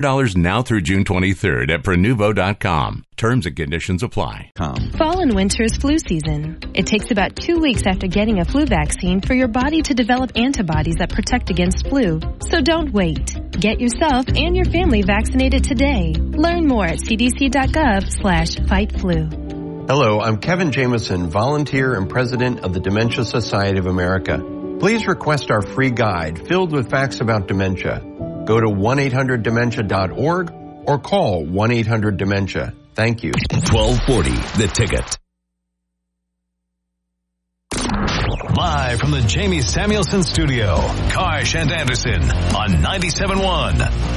$100 now through June 23rd at Prenuvo.com. Terms and conditions apply. Fall and winter is flu season. It takes about 2 weeks after getting a flu vaccine for your body to develop antibodies that protect against flu. So don't wait. Get yourself and your family vaccinated today. Learn more at cdc.gov/fightflu. Hello, I'm Kevin Jameson, volunteer and president of the Dementia Society of America. Please request our free guide filled with facts about dementia. Go to 1-800-DEMENTIA.org or call 1-800-DEMENTIA. Thank you. 1240, The Ticket. Live from the Jamie Samuelson Studio, Karsh and Anderson on 97.1.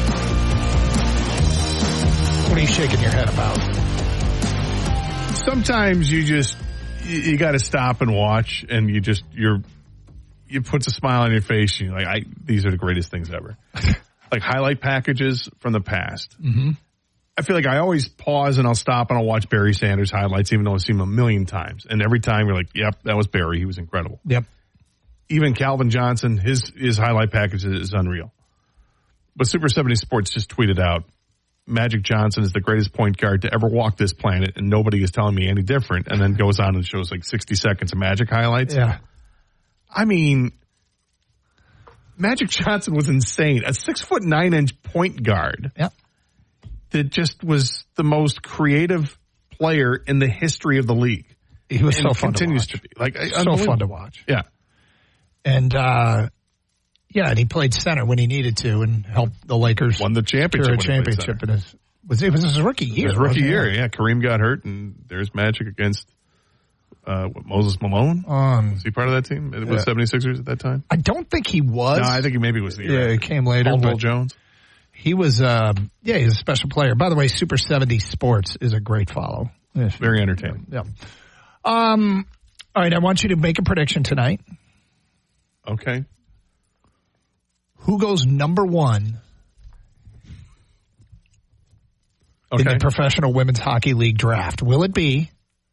What are you shaking your head about? Sometimes you got to stop and watch, and you puts a smile on your face, and you're like, these are the greatest things ever. Like highlight packages from the past. Mm-hmm. I feel like I always pause and I'll stop and I'll watch Barry Sanders highlights, even though I've seen him a million times. And every time you're like, yep, that was Barry. He was incredible. Yep. Even Calvin Johnson, his highlight package is unreal. But Super 70 Sports just tweeted out, Magic Johnson is the greatest point guard to ever walk this planet, and nobody is telling me any different. And then goes on and shows like 60 seconds of Magic highlights. Yeah. I mean, Magic Johnson was insane. A 6'9" point guard. Yep. That just was the most creative player in the history of the league. He was and so fun continues to watch. To be. Like, so fun to watch. Yeah. And, and he played center when he needed to and helped the Lakers won the championship. It was his rookie year. His rookie year, yeah. Kareem got hurt, and there's Magic against Moses Malone. Was he part of that team? It was 76ers at that time? I don't think he was. No, I think he maybe was the year. Yeah, he came later. Paul Jones. He was, he's a special player. By the way, Super 70 Sports is a great follow. Very entertaining. Yeah. All right, I want you to make a prediction tonight. Okay. Who goes number one in the Professional Women's Hockey League draft? Will it be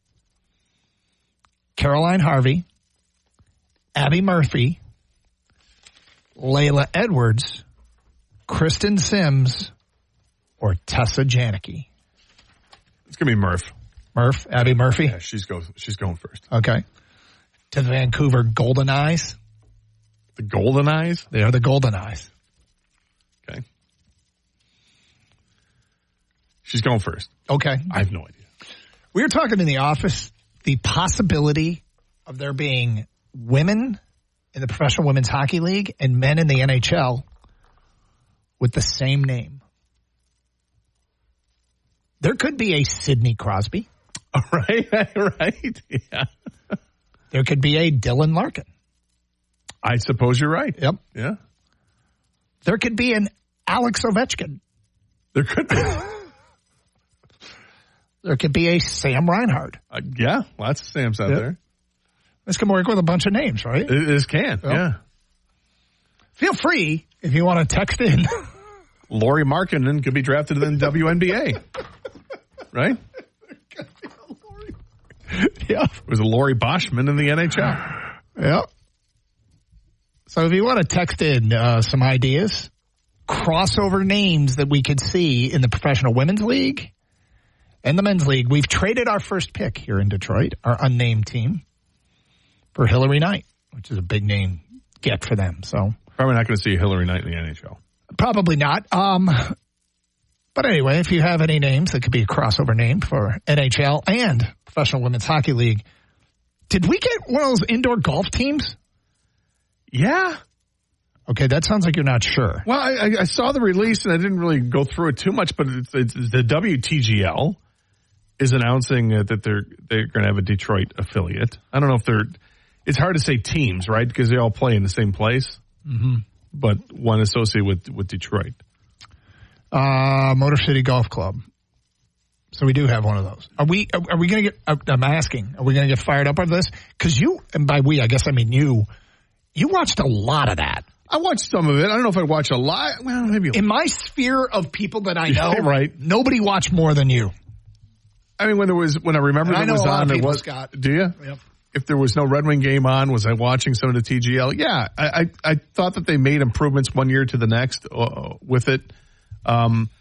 Caroline Harvey, Abby Murphy, Layla Edwards, Kristen Sims, or Tessa Janicki? It's going to be Murph. Abby Murphy? Yeah, she's going first. Okay. To the Vancouver Golden Eyes. The Golden Eyes? They are the Golden Eyes. Okay. She's going first. Okay. I have no idea. We were talking in the office, the possibility of there being women in the Professional Women's Hockey League and men in the NHL with the same name. There could be a Sidney Crosby. Right. Yeah. There could be a Dylan Larkin. I suppose you're right. Yep. Yeah. There could be an Alex Ovechkin. There could be. There could be a Sam Reinhart. Yeah, lots of Sams out there. This can work with a bunch of names, right? This can, yeah. Feel free if you want to text in. Lauri Markkanen could be drafted in the WNBA. Right? Yeah. It was a Laurie Boschman in the NHL. Yeah. So if you want to text in some ideas, crossover names that we could see in the Professional Women's League and the Men's League. We've traded our first pick here in Detroit, our unnamed team, for Hillary Knight, which is a big name get for them. So probably not going to see Hillary Knight in the NHL. Probably not. But anyway, if you have any names that could be a crossover name for NHL and Professional Women's Hockey League. Did we get one of those indoor golf teams? Yeah. Okay, that sounds like you're not sure. Well, I saw the release, and I didn't really go through it too much, but it's the WTGL is announcing that they're going to have a Detroit affiliate. I don't know if they're – it's hard to say teams, right, because they all play in the same place, but one associated with Detroit. Motor City Golf Club. So we do have one of those. Are we going to get, I'm asking, are we going to get fired up on this? Because you, and by we, I guess I mean you watched a lot of that. I watched some of it. I don't know if I watched a lot. Well, maybe in my sphere of people that I know, right? Nobody watched more than you. I mean, when I remember that it was on, it was Scott. Do you? Yep. If there was no Red Wing game on, was I watching some of the TGL? Yeah, I thought that they made improvements one year to the next with it.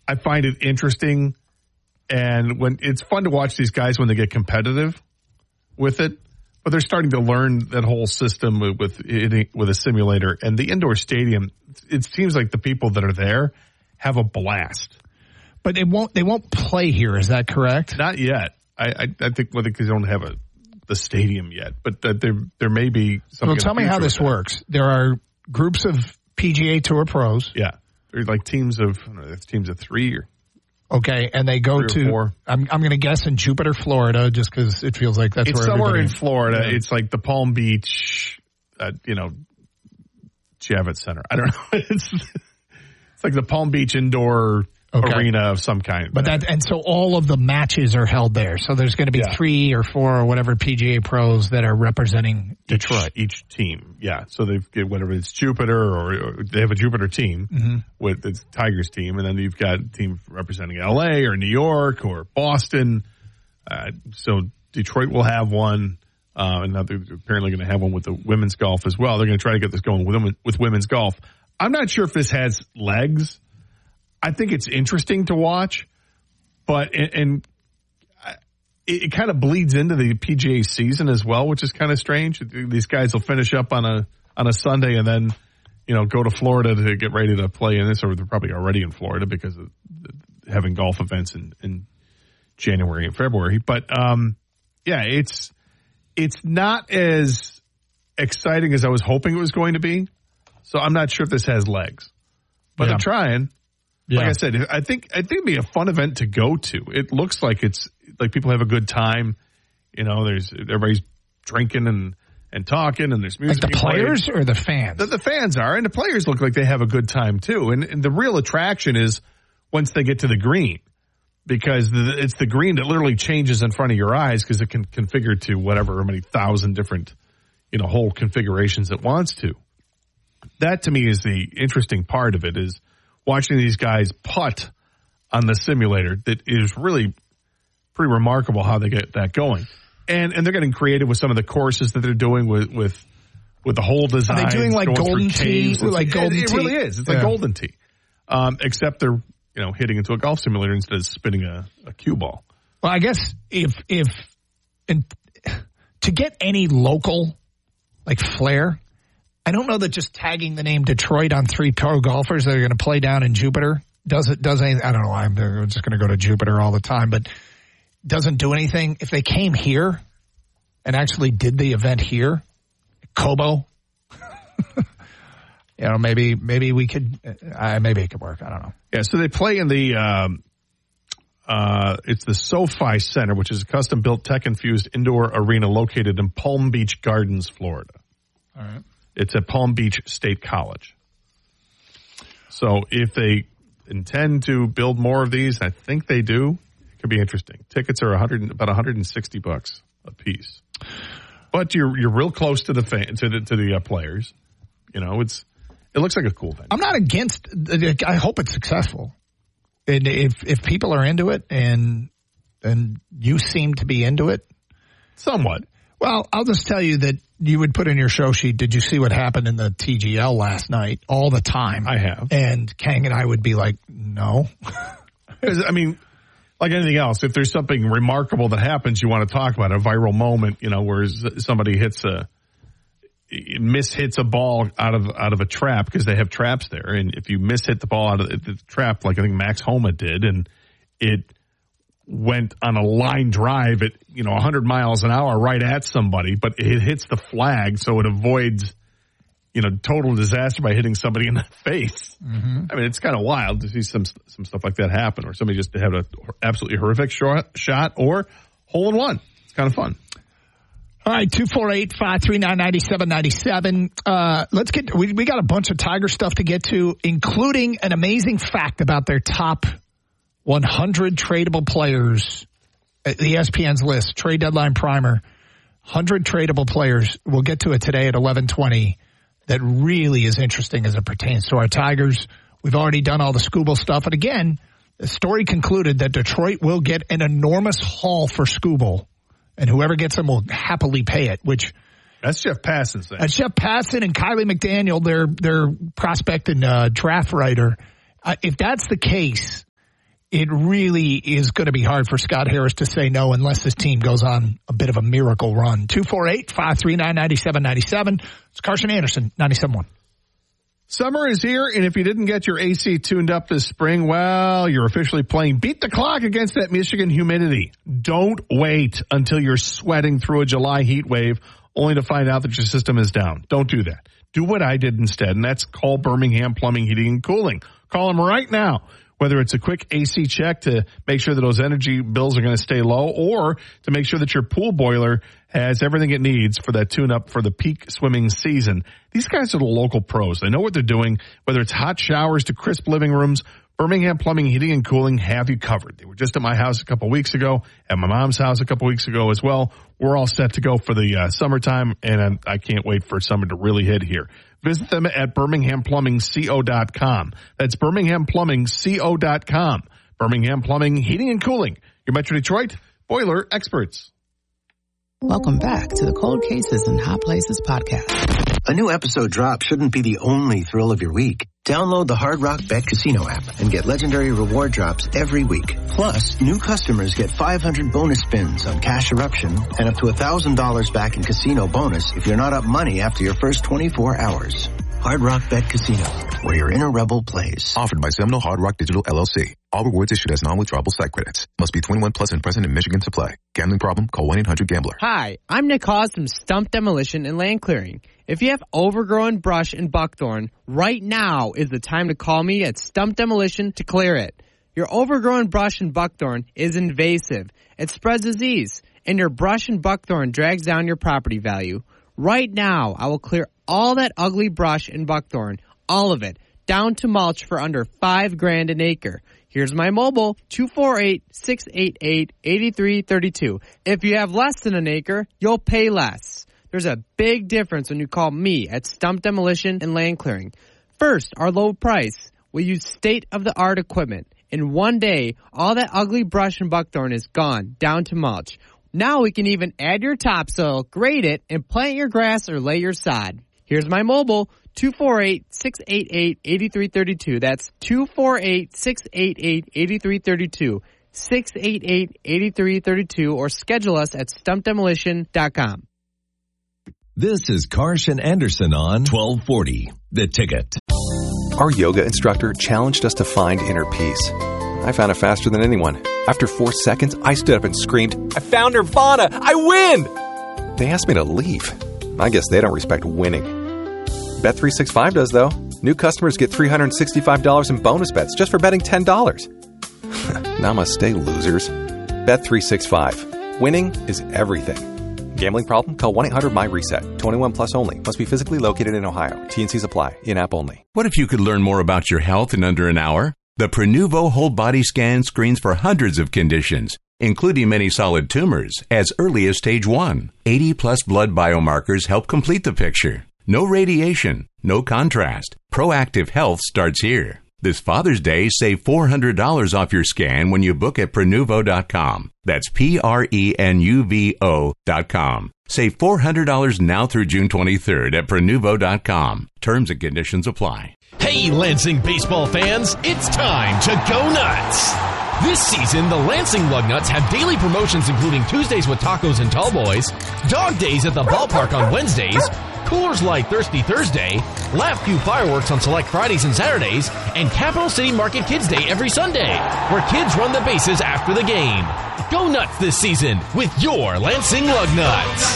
I find it interesting, and when it's fun to watch these guys when they get competitive with it. But they're starting to learn that whole system with a simulator, and the indoor stadium. It seems like the people that are there have a blast. But they won't play here. Is that correct? Not yet. I think because they don't have the stadium yet, but there may be something. Well, tell me how this works. There are groups of PGA Tour pros. Yeah, they're like teams of 3. Okay, and they go to. 4. I'm going to guess in Jupiter, Florida, just because it feels like that's it's where somewhere in everybody. Florida. Yeah. It's like the Palm Beach, Javits Center. I don't know. It's like the Palm Beach indoor arena of some kind. But so all of the matches are held there. So there's going to be 3 or 4 or whatever PGA pros that are representing Detroit. Each team, yeah. So they get whatever it's Jupiter or they have a Jupiter team with the Tigers team, and then you've got a team representing LA or New York or Boston. So Detroit will have one, and now they're apparently going to have one with the women's golf as well. They're going to try to get this going with women's golf. I'm not sure if this has legs. I think it's interesting to watch, but it kind of bleeds into the PGA season as well, which is kind of strange. These guys will finish up on a Sunday and then, go to Florida to get ready to play in this, or they're probably already in Florida because of having golf events in January and February. But it's not as exciting as I was hoping it was going to be. So I'm not sure if this has legs, but they're trying. Like I said, I think it'd be a fun event to go to. It looks like it's like people have a good time. Everybody's drinking and talking, and there's music. Like the players or the fans? The fans are, and the players look like they have a good time too. And the real attraction is once they get to the green, because it's the green that literally changes in front of your eyes because it can configure to whatever many thousand different hole configurations it wants to. That to me is the interesting part of it, is watching these guys putt on the simulator. That is really pretty remarkable how they get that going. And they're getting creative with some of the courses that they're doing with the whole design. Are they doing like Golden Tee? It really is. It's like Golden Tee. Except they're, hitting into a golf simulator instead of spinning a cue ball. Well, I guess to get any local like flair, I don't know that just tagging the name Detroit on 3 pro golfers that are going to play down in Jupiter does anything. I don't know. I'm just going to go to Jupiter all the time, but doesn't do anything. If they came here and actually did the event here, Cobo, maybe we could. Maybe it could work. I don't know. Yeah. So they play in the. It's the SoFi Center, which is a custom-built, tech-infused indoor arena located in Palm Beach Gardens, Florida. All right. It's at Palm Beach State College. So if they intend to build more of these, I think they do. It could be interesting. Tickets are about $160 a piece, but you're real close to the players. It looks like a cool thing. I'm not against. I hope it's successful. And if people are into it, and you seem to be into it, somewhat. Well, I'll just tell you that you would put in your show sheet, did you see what happened in the TGL last night? All the time. I have. And Kang and I would be like, no. Because, like anything else, if there's something remarkable that happens, you want to talk about it, a viral moment, where somebody mishits a ball out of a trap, because they have traps there. And if you mishit the ball out of the trap, like I think Max Homa did, and it went on a line drive at 100 miles an hour right at somebody, but it hits the flag, so it avoids total disaster by hitting somebody in the face. Mm-hmm. It's kind of wild to see some stuff like that happen, or somebody just have an absolutely horrific shot or hole in one. It's kind of fun. All right, 248-539-9797. Let's get. We got a bunch of Tiger stuff to get to, including an amazing fact about their top 100 tradable players. The ESPN's list, trade deadline primer, 100 tradable players. We'll get to it today at 11:20. That really is interesting as it pertains to our Tigers. We've already done all the Skubal stuff, and again, the story concluded that Detroit will get an enormous haul for Skubal. And whoever gets them will happily pay it, which... That's Jeff Passan saying. That's Jeff Passan and Kylie McDaniel, their prospect and draft writer. If that's the case, it really is going to be hard for Scott Harris to say no unless this team goes on a bit of a miracle run. 248-539-9797. It's Carson Anderson, 97.1. Summer is here, and if you didn't get your AC tuned up this spring, well, you're officially playing beat the clock against that Michigan humidity. Don't wait until you're sweating through a July heat wave only to find out that your system is down. Don't do that. Do what I did instead, and that's call Birmingham Plumbing, Heating, and Cooling. Call them right now. Whether it's a quick AC check to make sure that those energy bills are going to stay low, or to make sure that your pool boiler has everything it needs for that tune-up for the peak swimming season. These guys are the local pros. They know what they're doing. Whether it's hot showers to crisp living rooms, Birmingham Plumbing, Heating, and Cooling have you covered. They were just at my house a couple weeks ago, at my mom's house a couple weeks ago as well. We're all set to go for the summertime, and I can't wait for summer to really hit here. Visit them at BirminghamPlumbingCO.com. That's BirminghamPlumbingCO.com. Birmingham Plumbing, Heating, and Cooling. Your Metro Detroit boiler experts. Welcome back to the Cold Cases and Hot Places podcast. A new episode drop shouldn't be the only thrill of your week. Download the Hard Rock Bet Casino app and get legendary reward drops every week. Plus, new customers get 500 bonus spins on Cash Eruption and up to $1,000 back in casino bonus if you're not up money after your first 24 hours. Hard Rock Bet Casino, where your inner rebel plays. Offered by Seminole Hard Rock Digital LLC. All rewards issued as non-withdrawable site credits. Must be 21 plus and present in Michigan to play. Gambling problem? Call 1-800-GAMBLER. Hi, I'm Nick Hawes from Stump Demolition and Land Clearing. If you have overgrown brush and buckthorn, right now is the time to call me at Stump Demolition to clear it. Your overgrown brush and buckthorn is invasive. It spreads disease, and your brush and buckthorn drags down your property value. Right now, I will clear all that ugly brush and buckthorn, all of it, down to mulch for under $5,000 an acre. Here's my mobile, 248-688-8332. If you have less than an acre, you'll pay less. There's a big difference when you call me at Stump Demolition and Land Clearing. First, our low price. We use state-of-the-art equipment. In one day, all that ugly brush and buckthorn is gone, down to mulch. Now we can even add your topsoil, grade it, and plant your grass or lay your sod. Here's my mobile, 248-688-8332. That's 248-688-8332. 688-8332, or schedule us at stumpdemolition.com. This is Carson Anderson on 1240, The Ticket. Our yoga instructor challenged us to find inner peace. I found it faster than anyone. After 4 seconds, I stood up and screamed, "I found Nirvana! I win!" They asked me to leave. I guess they don't respect winning. Bet365 does, though. New customers get $365 in bonus bets just for betting $10. Namaste, losers. Bet365. Winning is everything. Gambling problem? Call 1-800-MY-RESET. 21 plus only. Must be physically located in Ohio. T&Cs apply. In-app only. What if you could learn more about your health in under an hour? The Prenuvo whole body scan screens for hundreds of conditions, including many solid tumors, as early as stage 1. 80-plus blood biomarkers help complete the picture. No radiation, no contrast. Proactive health starts here. This Father's Day, save $400 off your scan when you book at Prenuvo.com. That's Prenuvo.com. Save $400 now through June 23rd at Prenuvo.com. Terms and conditions apply. Hey, Lansing baseball fans, it's time to go nuts! This season, the Lansing Lugnuts have daily promotions including Tuesdays with tacos and tall boys, dog days at the ballpark on Wednesdays, Coors Light Thirsty Thursday, Laugh Cue fireworks on select Fridays and Saturdays, and Capital City Market Kids Day every Sunday, where kids run the bases after the game. Go nuts this season with your Lansing Lugnuts!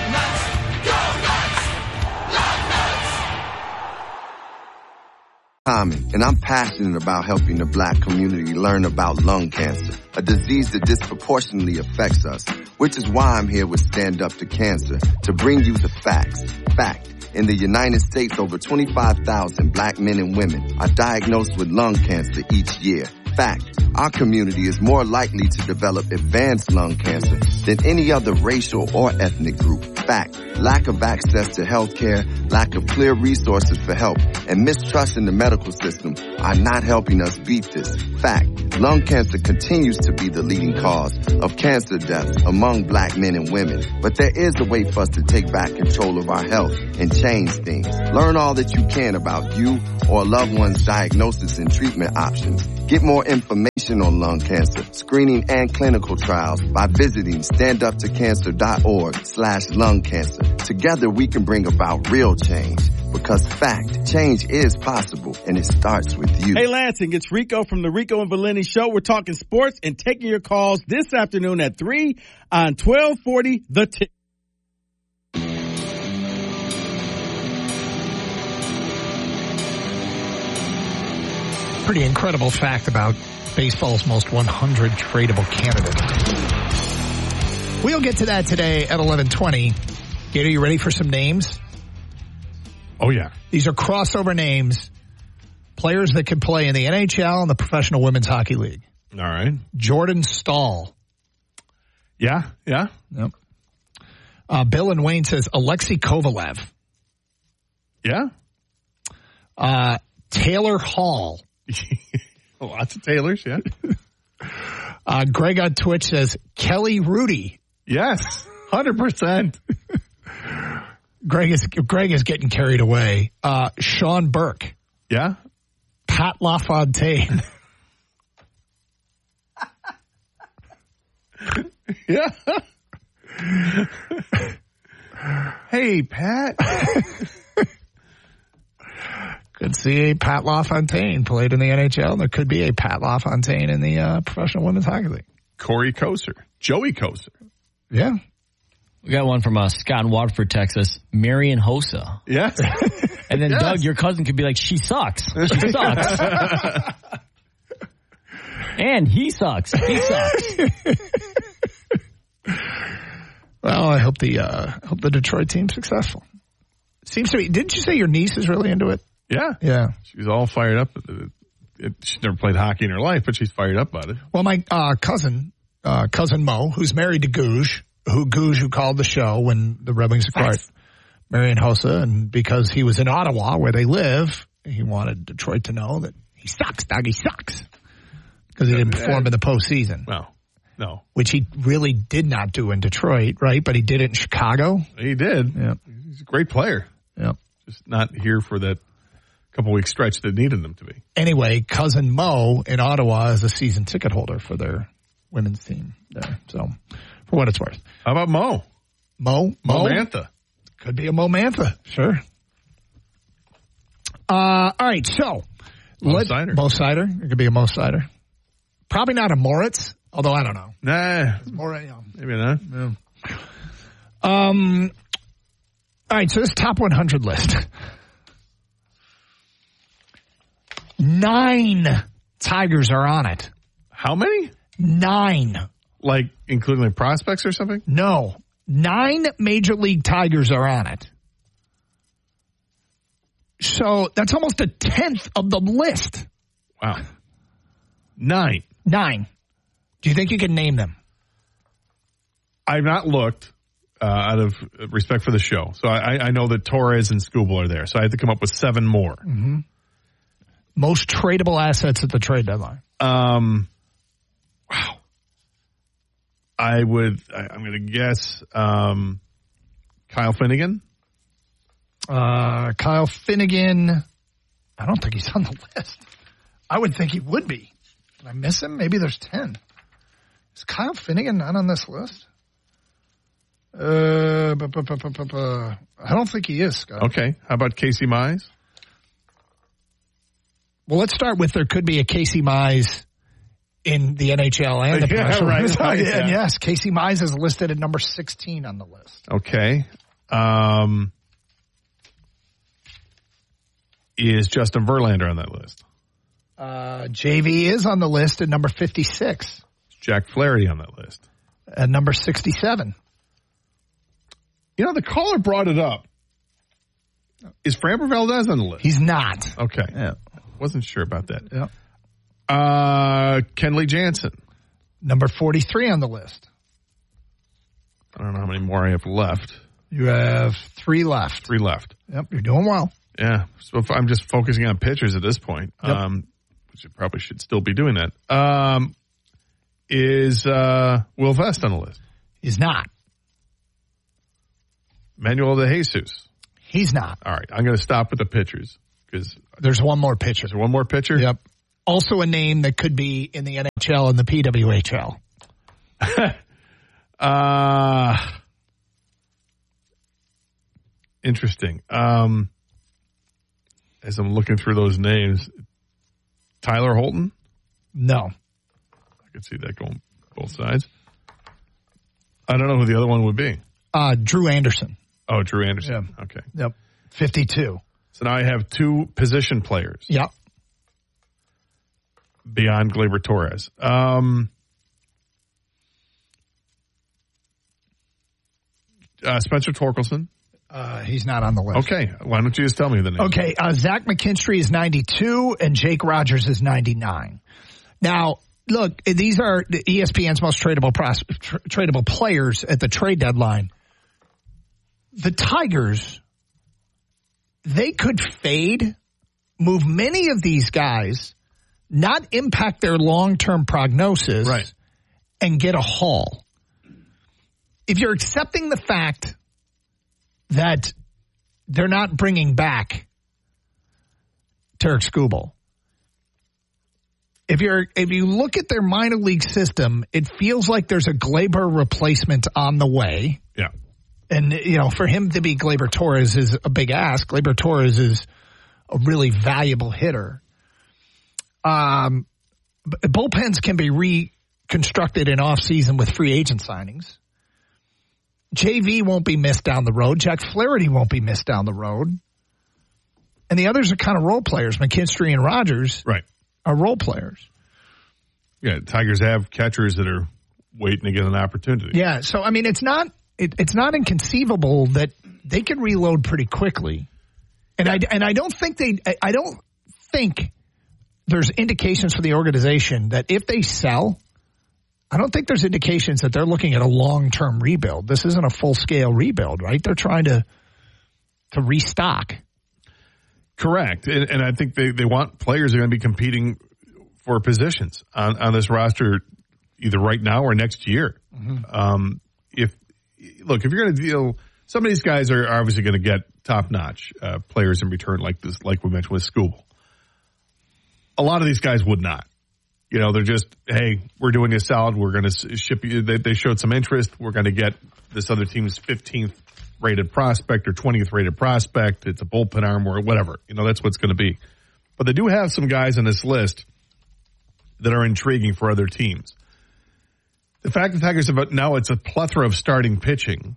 And I'm passionate about helping the Black community learn about lung cancer, a disease that disproportionately affects us, which is why I'm here with Stand Up to Cancer, to bring you the facts. Fact. In the United States, over 25,000 Black men and women are diagnosed with lung cancer each year. Fact. Our community is more likely to develop advanced lung cancer than any other racial or ethnic group. Fact. Lack of access to health care, lack of clear resources for help, and mistrust in the medical system are not helping us beat this. Fact. Lung cancer continues to be the leading cause of cancer deaths among Black men and women. But there is a way for us to take back control of our health and change things. Learn all that you can about you or a loved one's diagnosis and treatment options. Get more information information on lung cancer, screening, and clinical trials by visiting standuptocancer.org/lung cancer. Together we can bring about real change, because change is possible, and it starts with you. Hey Lansing, it's Rico from the Rico and Valenti Show. We're talking sports and taking your calls this afternoon at 3 on 1240 The Tick. Pretty incredible fact about baseball's most 100 tradable candidates. We'll get to that today at 11:20. Gator, you ready for some names? Oh, yeah. These are crossover names, players that can play in the NHL and the Professional Women's Hockey League. All right. Jordan Staal. Yeah. Yep. Bill and Wayne says Alexei Kovalev. Yeah. Taylor Hall. Lots of Taylors, yeah. Greg on Twitch says Kelly Rudy. Yes, 100%. Greg is getting carried away. Sean Burke. Yeah. Pat LaFontaine. Yeah. Hey, Pat. Could see a Pat LaFontaine played in the NHL. There could be a Pat LaFontaine in the Professional Women's Hockey League. Corey Koser. Joey Koser. Yeah. We got one from Scott in Waterford, Texas. Marion Hossa. Yes. And then yes. Doug, your cousin, could be like, she sucks. She sucks. And he sucks. He sucks. Well, I hope the Detroit team's successful. Seems to be. Didn't you say your niece is really into it? Yeah. She's all fired up. She's never played hockey in her life, but she's fired up about it. Well, my cousin Mo, who's married to Gouge, who called the show when the Red Wings acquired Marion Hossa, and because he was in Ottawa where they live, he wanted Detroit to know that he sucks, Doug. He sucks. Because he didn't perform in the postseason. Well, no. Which he really did not do in Detroit, right? But he did it in Chicago. He did. Yeah. He's a great player. Yeah. Just not here for that couple-week stretch that needed them to be. Anyway, cousin Mo in Ottawa is a season ticket holder for their women's team there. So, for what it's worth. How about Mo? Mo Mantha. Could be a Mo Mantha. Sure. All right, so. Mo Sider. Mo Sider. It could be a Mo Sider. Probably not a Moritz, although I don't know. Nah. Maybe not. Yeah. All right, so this top 100 list. 9 Tigers are on it. How many? 9. Like, including like prospects or something? No. 9 Major League Tigers are on it. So that's almost a 10th of the list. Wow. 9. Do you think you can name them? I've not looked out of respect for the show. So I know that Torres and Skubal are there. So I have to come up with 7 more. Mm-hmm. Most tradable assets at the trade deadline. Wow. I'm going to guess Kyle Finnegan. Kyle Finnegan. I don't think he's on the list. I would think he would be. Did I miss him? Maybe there's 10. Is Kyle Finnegan not on this list? I don't think he is, Scott. Okay. How about Casey Mize? Well, let's start with there could be a Casey Mize in the NHL and the professional. Right. And yes, Casey Mize is listed at number 16 on the list. Okay. Is Justin Verlander on that list? JV is on the list at number 56. Is Jack Flaherty on that list? At number 67. You know, the caller brought it up. Is Framber Valdez on the list? He's not. Okay. Yeah. Wasn't sure about that. Yeah. Kenley Jansen. Number 43 on the list. I don't know how many more I have left. You have 3 left. 3 left. Yep, you're doing well. Yeah. So if I'm just focusing on pitchers at this point, yep. Which I probably should still be doing that. Is Will Vest on the list? He's not. Manuel de Jesus. He's not. All right. I'm going to stop with the pitchers because there's one more pitcher. Is there one more pitcher? Yep. Also a name that could be in the and the PWHL? Interesting. As I'm looking through those names, Tyler Holton? No. I could see that going both sides. I don't know who the other one would be. Drew Anderson. Oh, Drew Anderson. Yeah. Okay. Yep. 52. So now I have two position players. Yep. Beyond Gleyber Torres. Spencer Torkelson. He's not on the list. Okay. Why don't you just tell me the name? Okay. Zach McKinstry is 92 and Jake Rogers is 99. Now, look, these are ESPN's most tradable players at the trade deadline. The Tigers, they could fade, move many of these guys, not impact their long-term prognosis, right, and get a haul. If you're accepting the fact that they're not bringing back Tarek Skubal, if you look at their minor league system, it feels like there's a Gleyber replacement on the way. Yeah. And, for him to be Gleyber Torres is a big ask. Gleyber Torres is a really valuable hitter. Bullpens can be reconstructed in off-season with free agent signings. JV won't be missed down the road. Jack Flaherty won't be missed down the road. And the others are kind of role players. McKinstry and Rogers are role players. Yeah, Tigers have catchers that are waiting to get an opportunity. Yeah, so, it's not inconceivable that they can reload pretty quickly. And I don't think there's indications for the organization that if they sell, I don't think there's indications that they're looking at a long-term rebuild. This isn't a full-scale rebuild, right? They're trying to restock. Correct. And I think they want players that are going to be competing for positions on this roster either right now or next year. Mm-hmm. If you're going to deal, some of these guys are obviously going to get top-notch players in return like this, like we mentioned with Skubal. A lot of these guys would not. They're just, hey, we're doing you a solid. We're going to ship you. They showed some interest. We're going to get this other team's 15th rated prospect or 20th rated prospect. It's a bullpen arm or whatever. That's what it's going to be. But they do have some guys on this list that are intriguing for other teams. The fact that Tigers have now it's a plethora of starting pitching.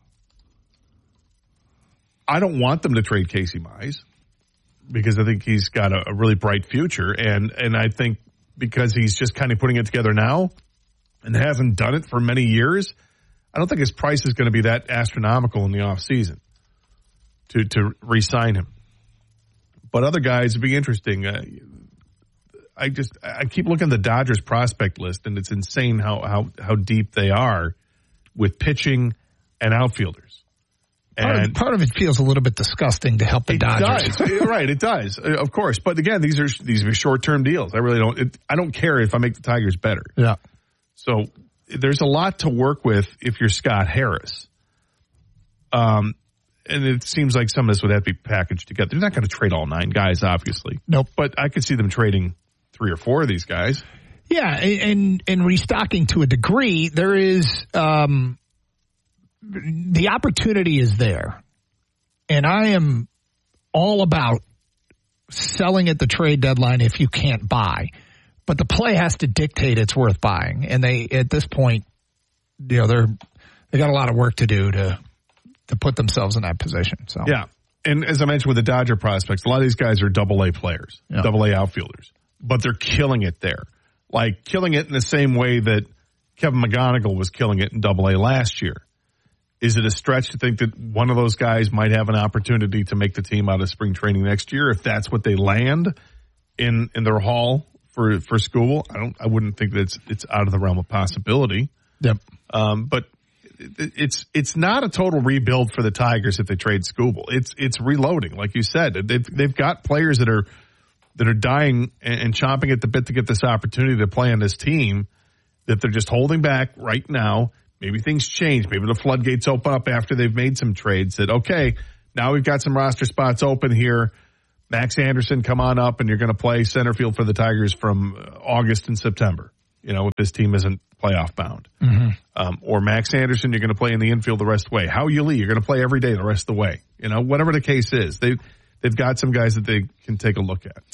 I don't want them to trade Casey Mize because I think he's got a really bright future. And I think because he's just kind of putting it together now and hasn't done it for many years, I don't think his price is going to be that astronomical in the offseason to re-sign him. But other guys would be interesting. I keep looking at the Dodgers prospect list, and it's insane how deep they are with pitching and outfielders. And part of it feels a little bit disgusting to help the Dodgers. Does. Right, it does, of course. But again, these are short-term deals. I really don't. I don't care if I make the Tigers better. Yeah. So there's a lot to work with if you're Scott Harris. And it seems like some of this would have to be packaged together. They're not going to trade all 9 guys, obviously. Nope. But I could see them trading 3 or 4 of these guys. Yeah, and restocking to a degree, there is the opportunity is there. And I am all about selling at the trade deadline if you can't buy. But the play has to dictate it's worth buying. And they, at this point, they got a lot of work to do to put themselves in that position. So yeah. And as I mentioned with the Dodger prospects, a lot of these guys are AA players, AA outfielders, but they're killing it there. Like killing it in the same way that Kevin McGonigal was killing it in AA last year. Is it a stretch to think that one of those guys might have an opportunity to make the team out of spring training next year if that's what they land in their haul for Skubal? I wouldn't think that it's out of the realm of possibility. Yep. But it's not a total rebuild for the Tigers if they trade Skubal. It's reloading, like you said. They've got players that are dying and chomping at the bit to get this opportunity to play on this team that they're just holding back right now. Maybe things change. Maybe the floodgates open up after they've made some trades that, okay, now we've got some roster spots open here. Max Anderson, come on up, and you're going to play center field for the Tigers from August and September. if this team isn't playoff bound. Or Max Anderson, you're going to play in the infield the rest of the way. Howie Lee, you're going to play every day the rest of the way. Whatever the case is, they've got some guys that they can take a look at.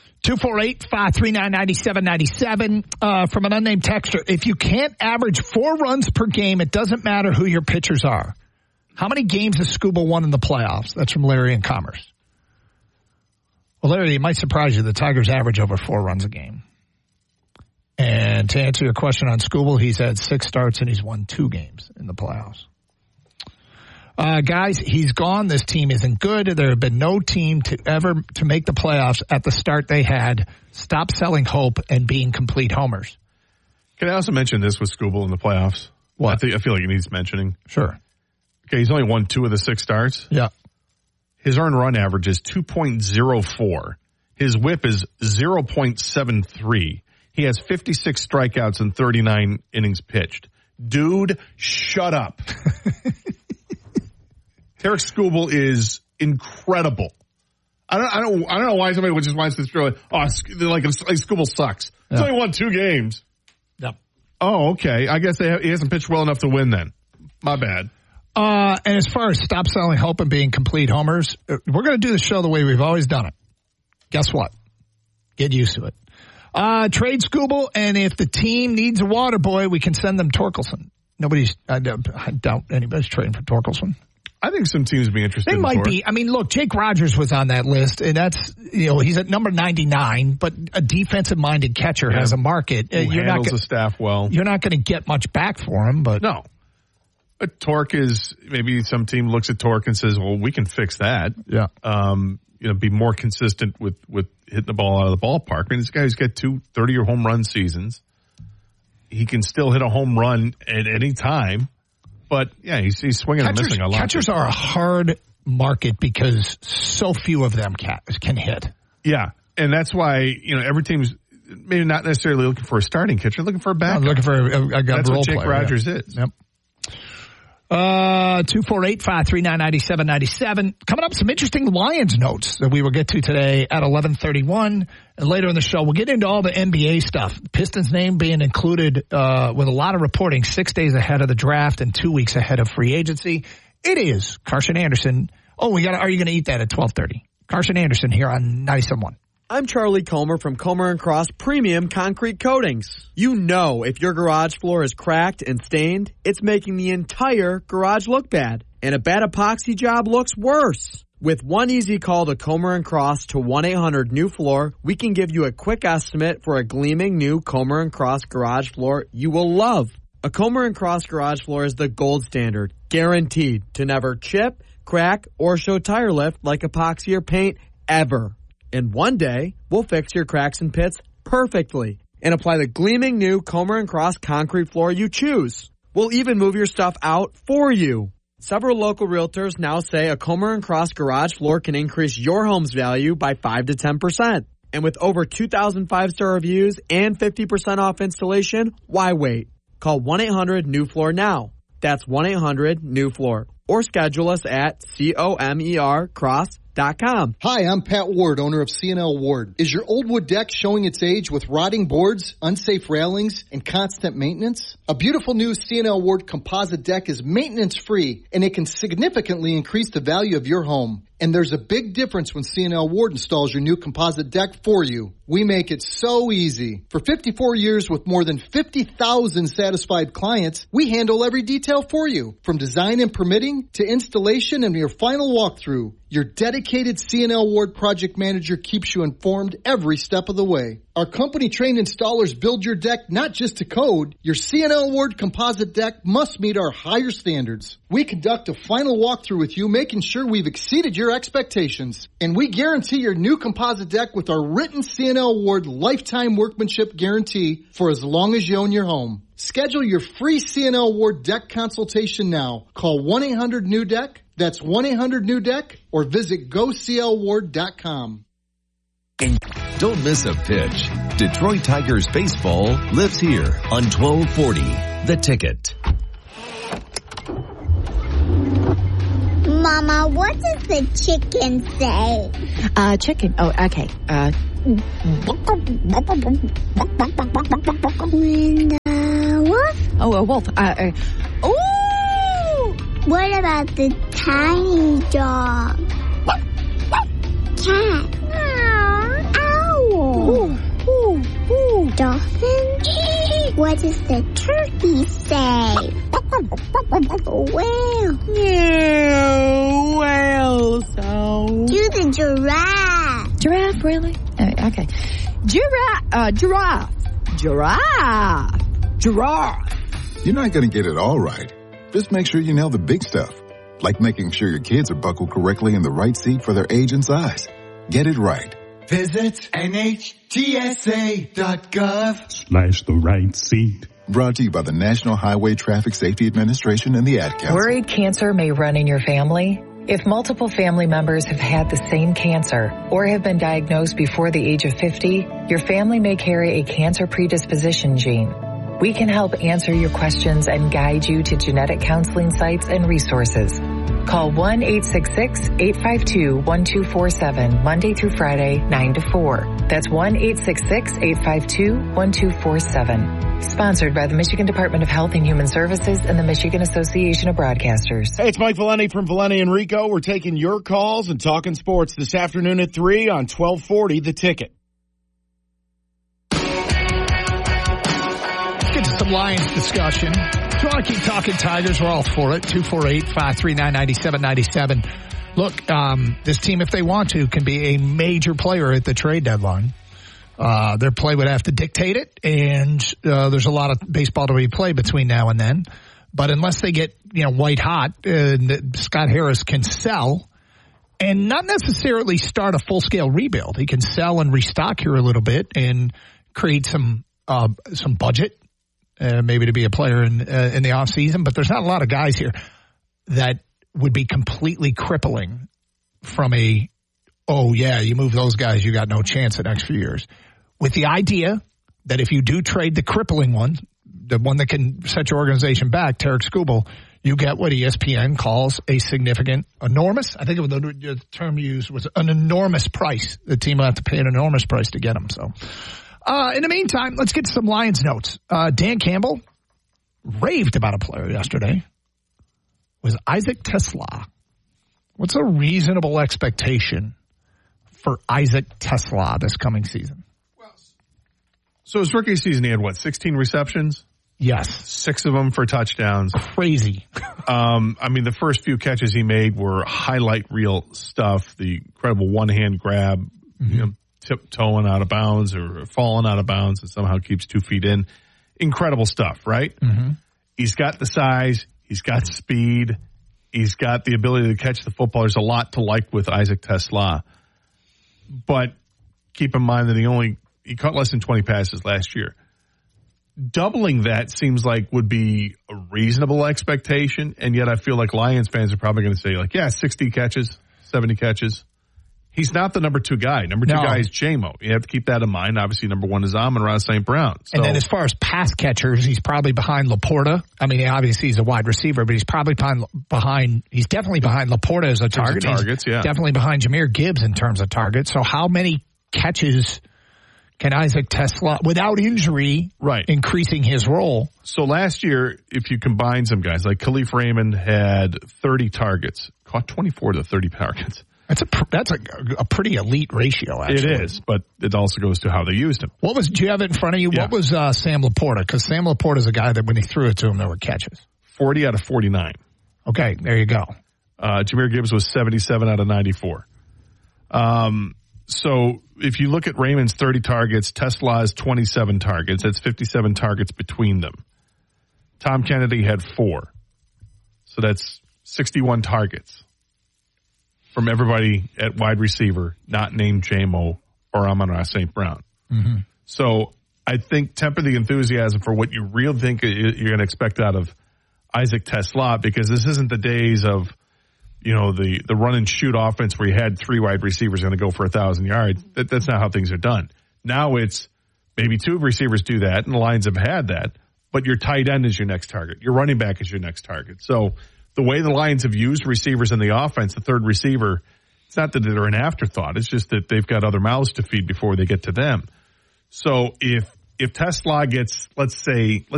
248-539-9797 from an unnamed texter. If you can't average 4 runs per game, it doesn't matter who your pitchers are. How many games has Scuba won in the playoffs? That's from Larry in Commerce. Well, Larry, it might surprise you. The Tigers average over 4 runs a game. And to answer your question on Scooble, he's had 6 starts and he's won 2 games in the playoffs. Guys, he's gone. This team isn't good. There have been no team to make the playoffs at the start they had. Stop selling hope and being complete homers. Can I also mention this with Scooble in the playoffs? What? I feel like it needs mentioning. Sure. Okay, he's only won 2 of the 6 starts. Yeah. His earned run average is 2.04. His whip is 0.73. He has 56 strikeouts and 39 innings pitched. Dude, shut up. Tarik Skubal is incredible. I don't know why somebody just wants to throw it. Like Skubal sucks. He's only won 2 games. Yep. Oh, okay. I guess he hasn't pitched well enough to win then. My bad. And as far as stop selling hope and being complete homers, we're going to do the show the way we've always done it. Guess what? Get used to it. Trade Skubal, and if the team needs a water boy, we can send them Torkelson. I doubt anybody's trading for Torkelson. I think some teams would be interested. They might be. I mean, look, Jake Rogers was on that list, and that's, he's at number 99, but a defensive-minded catcher has a market. Who handles the staff well. You're not going to get much back for him, but. No. But Torque is, maybe some team looks at Torque and says, well, we can fix that. Yeah. Be more consistent with hitting the ball out of the ballpark. I mean, this guy's got 2 30-year home run seasons. He can still hit a home run at any time. But, yeah, he's swinging and missing a lot. Catchers are a hard market because so few of them can hit. Yeah, and that's why, every team's maybe not necessarily looking for a starting catcher, looking for a backup. Looking for a That's role what Jake player, Rogers is. Yep. 248-539-9797. Coming up, some interesting Lions notes that we will get to today at 11:31. And later in the show, we'll get into all the NBA stuff. Pistons' name being included with a lot of reporting 6 days ahead of the draft and 2 weeks ahead of free agency. It is Carson Anderson. Oh, are you going to eat that at 12:30? Carson Anderson here on 97.1. I'm Charlie Comer from Comer & Cross Premium Concrete Coatings. You know if your garage floor is cracked and stained, it's making the entire garage look bad. And a bad epoxy job looks worse. With one easy call to Comer & Cross to 1-800-NEW-FLOOR, we can give you a quick estimate for a gleaming new Comer & Cross garage floor you will love. A Comer & Cross garage floor is the gold standard, guaranteed to never chip, crack, or show tire lift like epoxy or paint ever. And one day, we'll fix your cracks and pits perfectly and apply the gleaming new Comer & Cross concrete floor you choose. We'll even move your stuff out for you. Several local realtors now say a Comer & Cross garage floor can increase your home's value by 5 to 10%. And with over 2,000 five-star reviews and 50% off installation, why wait? Call 1-800-NEW-FLOOR now. That's 1-800-NEW-FLOOR. Or schedule us at COMERcross.com. Hi, I'm Pat Ward, owner of C&L Ward. Is your old wood deck showing its age with rotting boards, unsafe railings, and constant maintenance? A beautiful new C&L Ward composite deck is maintenance-free, and it can significantly increase the value of your home. And there's a big difference when C&L Ward installs your new composite deck for you. We make it so easy. For 54 years with more than 50,000 satisfied clients, we handle every detail for you. From design and permitting to installation and your final walkthrough, your dedicated C&L Ward project manager keeps you informed every step of the way. Our company-trained installers build your deck not just to code. Your C&L Ward composite deck must meet our higher standards. We conduct a final walkthrough with you, making sure we've exceeded your expectations. And we guarantee your new composite deck with our written C&L Ward lifetime workmanship guarantee for as long as you own your home. Schedule your free C&L Ward deck consultation now. Call 1-800-NEW-DECK. That's 1-800-NEW-DECK or visit GoCLWard.com. Don't miss a pitch. Detroit Tigers baseball lives here on 1240 The Ticket. Mama, what does the chicken say? Chicken. Oh, okay. wolf? Oh, a wolf. Ooh! What about the tiny dog? Cat. Owl. Ooh. Dolphin. What does the turkey say? Whale. Yeah, whale sound. Do the giraffe. Giraffe, really? Okay. Giraffe. You're not going to get it all right. Just make sure you nail the big stuff, like making sure your kids are buckled correctly in the right seat for their age and size. Get it right. Visit NHTSA.gov/the right seat. Brought to you by the National Highway Traffic Safety Administration and the Ad Council. Worried cancer may run in your family? If multiple family members have had the same cancer or have been diagnosed before the age of 50, your family may carry a cancer predisposition gene. We can help answer your questions and guide you to genetic counseling sites and resources. Call 1-866-852-1247 Monday through Friday, 9 to 4. That's 1-866-852-1247. Sponsored by the Michigan Department of Health and Human Services and the Michigan Association of Broadcasters. Hey, it's Mike Valeni from Valeni and Rico. We're taking your calls and talking sports this afternoon at 3 on 1240 The Ticket. Let's get to some Lions discussion. If you want to keep talking Tigers, we're all for it. 248-539-9797. Look, this team, if they want to, can be a major player at the trade deadline. Their play would have to dictate it, and there's a lot of baseball to be played between now and then. But unless they get white hot, Scott Harris can sell and not necessarily start a full-scale rebuild. He can sell and restock here a little bit and create some budget, maybe to be a player in the offseason. But there's not a lot of guys here that would be completely crippling from you move those guys, you got no chance the next few years. With the idea that if you do trade the crippling one, the one that can set your organization back, Tarek Skubal, you get what ESPN calls a significant, enormous, I think the term used was an enormous price. The team will have to pay an enormous price to get him. So, in the meantime, let's get to some Lions notes. Dan Campbell raved about a player yesterday. It was Isaac TeSlaa. What's a reasonable expectation for Isaac TeSlaa this coming season? So his rookie season, he had 16 receptions? Yes. 6 of them for touchdowns. Crazy. The first few catches he made were highlight reel stuff. The incredible one-hand grab, tiptoeing out of bounds or falling out of bounds and somehow keeps 2 feet in. Incredible stuff, right? Mm-hmm. He's got the size. He's got speed. He's got the ability to catch the football. There's a lot to like with Isaac TeSlaa. But keep in mind that he caught less than 20 passes last year. Doubling that seems like would be a reasonable expectation, and yet I feel like Lions fans are probably going to say, 60 catches, 70 catches. He's not the number 2 guy. Number 2 guy is J-Mo. You have to keep that in mind. Obviously, number 1 is Amon-Ra St. Brown. So, and then as far as pass catchers, he's probably behind Laporta. Obviously he's a wide receiver, but he's probably he's definitely behind Laporta as a target. Targets, yeah. Definitely behind Jahmyr Gibbs in terms of targets. So how many catches can Isaac TeSlaa, without injury, increasing his role? So last year, if you combine some guys, like Khalif Raymond had 30 targets, caught 24 to 30 targets. That's a pretty elite ratio, actually. It is, but it also goes to how they used him. Do you have it in front of you? Yeah. What was Sam Laporta? Because Sam Laporta is a guy that when he threw it to him, there were catches. 40 out of 49. Okay, there you go. Jahmyr Gibbs was 77 out of 94. So if you look at Raymond's 30 targets, TeSlaa's 27 targets. That's 57 targets between them. Tom Kennedy had 4. So that's 61 targets from everybody at wide receiver, not named J-Mo or Amon-Ra St. Brown. Mm-hmm. So I think temper the enthusiasm for what you really think you're going to expect out of Isaac TeSlaa, because this isn't the days of the run and shoot offense where you had 3 wide receivers going to go for 1,000 yards. That's not how things are done. Now it's maybe 2 receivers do that, and the Lions have had that, but your tight end is your next target. Your running back is your next target. So the way the Lions have used receivers in the offense, the third receiver It's not that they're an afterthought. It's just that they've got other mouths to feed before they get to them. So if Tesla gets, let's say